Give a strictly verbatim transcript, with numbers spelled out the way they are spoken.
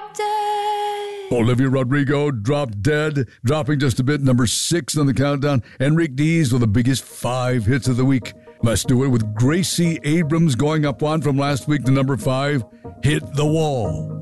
Drop Dead. Olivia Rodrigo, Drop Dead, dropping just a bit, number six on the countdown. Enrique Diaz with the biggest five hits of the week. Let's do it with Gracie Abrams going up one from last week to number five, Hit the Wall.